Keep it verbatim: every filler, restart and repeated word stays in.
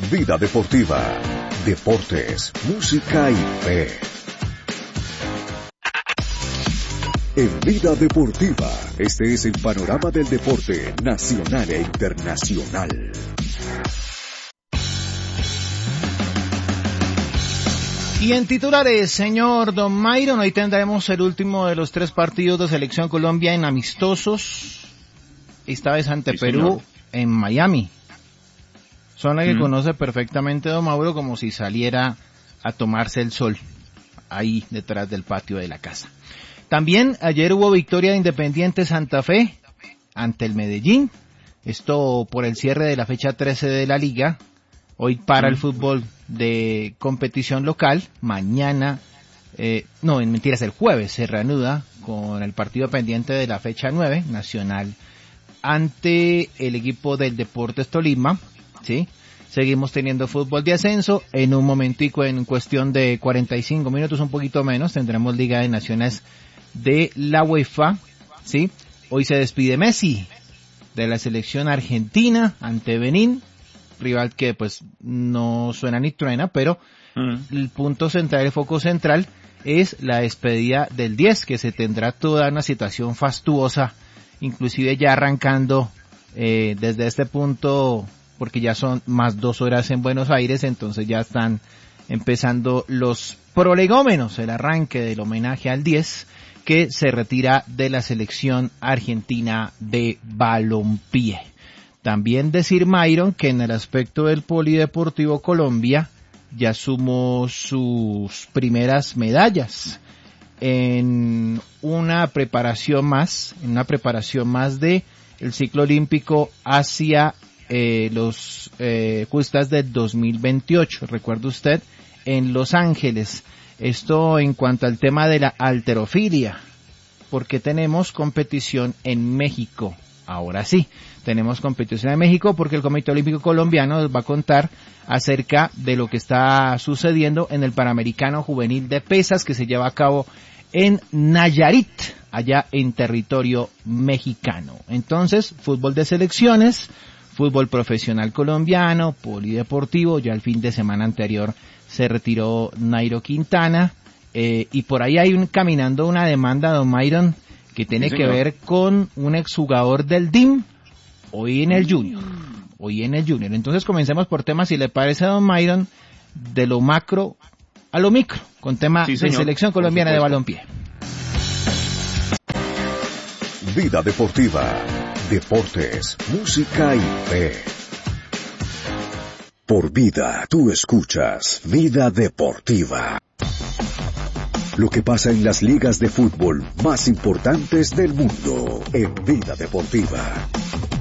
Vida Deportiva, deportes, música y fe. En Vida Deportiva, este es el panorama del deporte nacional e internacional. Y en titulares, señor Don Myron, hoy tendremos el último de los tres partidos de Selección Colombia en amistosos, esta vez ante sí, Perú, señor. En Miami. Zona que mm. conoce perfectamente Don Mauro, como si saliera a tomarse el sol, ahí detrás del patio de la casa. También ayer hubo victoria de Independiente Santa Fe ante el Medellín, esto por el cierre de la fecha trece de la liga. Hoy para el fútbol de competición local, mañana, eh, no, en mentiras, el jueves se reanuda con el partido pendiente de la fecha nueve, Nacional, ante el equipo del Deportes Tolima, ¿sí? Seguimos teniendo fútbol de ascenso, en un momentico, en cuestión de cuarenta y cinco minutos, un poquito menos, tendremos Liga de Naciones de la UEFA, ¿sí? Hoy se despide Messi de la selección argentina ante Benín, rival que pues no suena ni truena, pero mm. el punto central, el foco central es la despedida del diez, que se tendrá toda una situación fastuosa, inclusive ya arrancando eh, desde este punto, porque ya son más dos horas en Buenos Aires, entonces ya están empezando los prolegómenos, el arranque del homenaje al diez, que se retira de la selección argentina de balompié. También decir, Myron, que en el aspecto del Polideportivo Colombia ya sumó sus primeras medallas en una preparación más, en una preparación más de el ciclo olímpico hacia eh, los eh, justas del dos mil veintiocho. Recuerde usted, en Los Ángeles. Esto en cuanto al tema de la halterofilia, porque tenemos competición en México. Ahora sí, tenemos competición en México porque el Comité Olímpico Colombiano nos va a contar acerca de lo que está sucediendo en el Panamericano Juvenil de Pesas que se lleva a cabo en Nayarit, allá en territorio mexicano. Entonces, fútbol de selecciones, fútbol profesional colombiano, polideportivo, ya el fin de semana anterior se retiró Nairo Quintana, eh, y por ahí hay un, caminando una demanda, don Myron, que tiene sí, que ver con un exjugador del D I M, hoy en el Junior, hoy en el Junior. Entonces comencemos por temas, si le parece a don Myron, de lo macro a lo micro, con tema sí, de selección colombiana de balompié. Vida Deportiva, deportes, música y fe. Por Vida, tú escuchas Vida Deportiva. Lo que pasa en las ligas de fútbol más importantes del mundo en Vida Deportiva.